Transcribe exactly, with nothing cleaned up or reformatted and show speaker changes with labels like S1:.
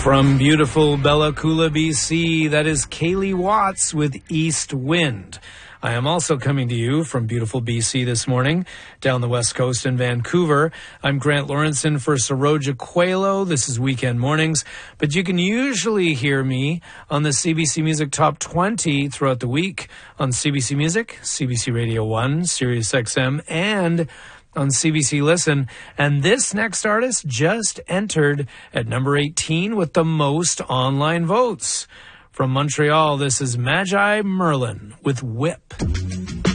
S1: From beautiful Bella Coola, B C, that is Kaylee Watts with East Wind. I am also coming to you from beautiful B C this morning, down the west coast in Vancouver. I'm Grant Lawrenson for Saroja Coelho. This is Weekend Mornings, but you can usually hear me on the C B C Music Top twenty throughout the week on C B C Music, C B C Radio one, Sirius X M, and on C B C Listen. And this next artist just entered at number eighteen with the most online votes. From Montreal, this is Magi Merlin with Whip.